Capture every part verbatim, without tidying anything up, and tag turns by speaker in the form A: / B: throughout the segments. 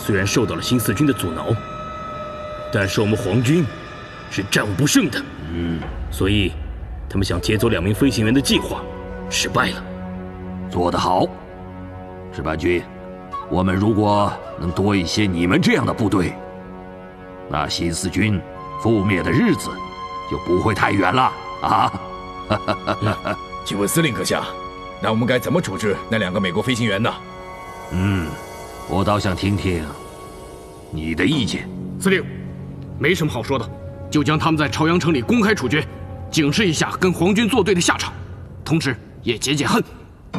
A: 虽然受到了新四军的阻挠，但是我们皇军是战无不胜的。
B: 嗯，
A: 所以他们想劫走两名飞行员的计划失败了。
B: 做得好，十八军。我们如果能多一些你们这样的部队，那新四军覆灭的日子就不会太远了啊！
C: 嗯、请问司令阁下，那我们该怎么处置那两个美国飞行员呢？
B: 嗯，我倒想听听你的意见。
D: 司令，没什么好说的，就将他们在朝阳城里公开处决，警示一下跟皇军作对的下场，同时也解解恨。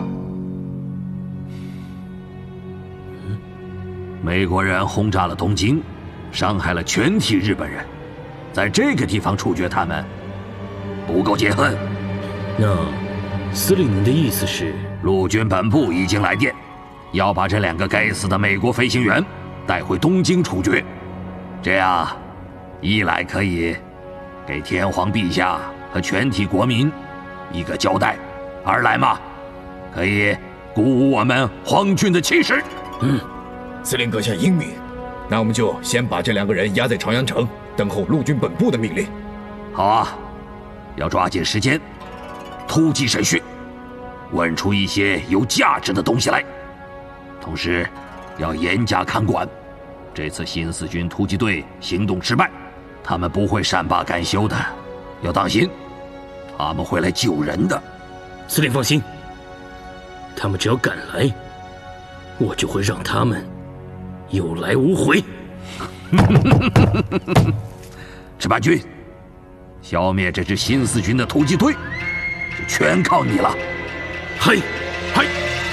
B: 美国人轰炸了东京，伤害了全体日本人，在这个地方处决他们，不够解恨。
A: 那司令您的意思是，
B: 陆军本部已经来电，要把这两个该死的美国飞行员带回东京处决。这样，一来可以给天皇陛下和全体国民一个交代，二来嘛，可以鼓舞我们皇军的气势。
C: 嗯。司令阁下英明，那我们就先把这两个人押在朝阳城，等候陆军本部的命令。
B: 好啊，要抓紧时间，突击审讯，问出一些有价值的东西来。同时，要严加看管。这次新四军突击队行动失败，他们不会善罢甘休的，要当心，他们会来救人的。
A: 司令放心，他们只要敢来，我就会让他们有来无回。
B: 十八军，消灭这支新四军的突击队，就全靠你了。
A: 嘿，嘿！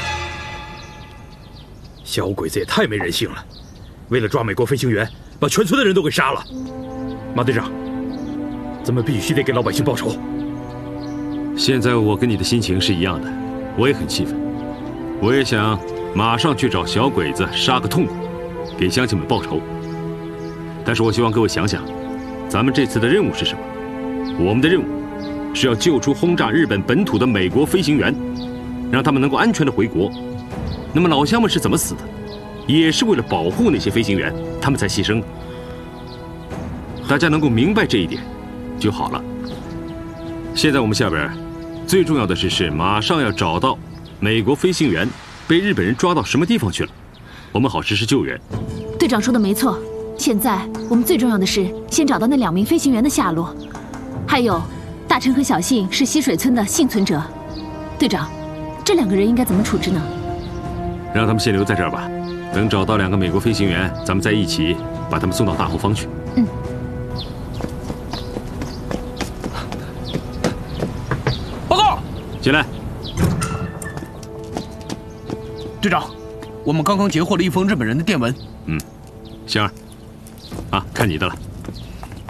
E: 小鬼子也太没人性了，为了抓美国飞行员，把全村的人都给杀了。马队长，咱们必须得给老百姓报仇。
F: 现在我跟你的心情是一样的，我也很气愤，我也想马上去找小鬼子杀个痛快，给乡亲们报仇。但是我希望各位想想，咱们这次的任务是什么？我们的任务是要救出轰炸日本本土的美国飞行员，让他们能够安全的回国。那么老乡们是怎么死的？也是为了保护那些飞行员，他们才牺牲。大家能够明白这一点就好了。现在我们下边最重要的是是马上要找到美国飞行员被日本人抓到什么地方去了，我们好实施救援。
G: 队长说的没错，现在我们最重要的是先找到那两名飞行员的下落，还有大成和小信是溪水村的幸存者。队长，这两个人应该怎么处置呢？
F: 让他们先留在这儿吧，等找到两个美国飞行员，咱们再一起把他们送到大后方去。
G: 嗯。
D: 报告，
F: 进来。
D: 队长，我们刚刚截获了一封日本人的电文。
F: 嗯，星儿，啊，看你的了。